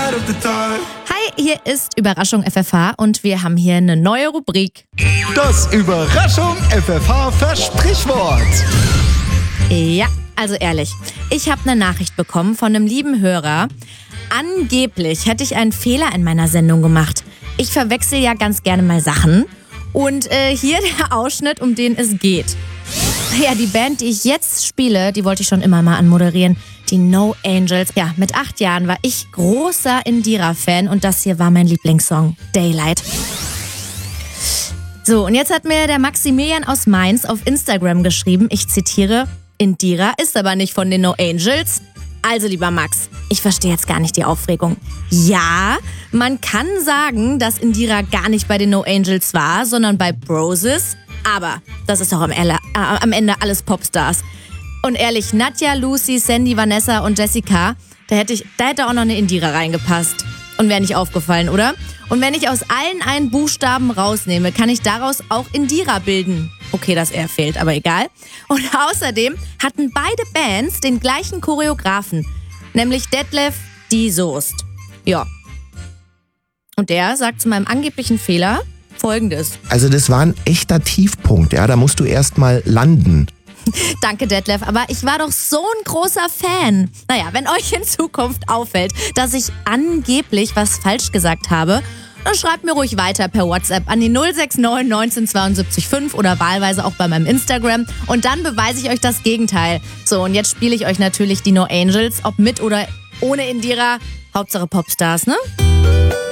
Hi, hier ist Überraschung FFH und wir haben hier eine neue Rubrik. Das Überraschung FFH Versprichwort. Ja, also ehrlich, ich habe eine Nachricht bekommen von einem lieben Hörer. Angeblich hätte ich einen Fehler in meiner Sendung gemacht. Ich verwechsel ja ganz gerne mal Sachen. Und hier der Ausschnitt, um den es geht. Ja, die Band, die ich jetzt spiele, die wollte ich schon immer mal anmoderieren. Die No Angels. Ja, mit 8 Jahren war ich großer Indira-Fan und das hier war mein Lieblingssong, Daylight. So, und jetzt hat mir der Maximilian aus Mainz auf Instagram geschrieben, ich zitiere, Indira ist aber nicht von den No Angels. Also, lieber Max, ich verstehe jetzt gar nicht die Aufregung. Ja, man kann sagen, dass Indira gar nicht bei den No Angels war, sondern bei Broses. Aber das ist doch am Ende alles Popstars. Und ehrlich, Nadja, Lucy, Sandy, Vanessa und Jessica, da hätte auch noch eine Indira reingepasst. Und wäre nicht aufgefallen, oder? Und wenn ich aus allen einen Buchstaben rausnehme, kann ich daraus auch Indira bilden. Okay, dass er fehlt, aber egal. Und außerdem hatten beide Bands den gleichen Choreografen, nämlich Detlef die Soest. Ja. Und der sagt zu meinem angeblichen Fehler Folgendes. Also das war ein echter Tiefpunkt, ja, da musst du erst mal landen. Danke, Detlef, aber ich war doch so ein großer Fan. Naja, wenn euch in Zukunft auffällt, dass ich angeblich was falsch gesagt habe, dann schreibt mir ruhig weiter per WhatsApp an die 069 1972 5 oder wahlweise auch bei meinem Instagram und dann beweise ich euch das Gegenteil. So, und jetzt spiele ich euch natürlich die No Angels, ob mit oder ohne Indira, Hauptsache Popstars, ne?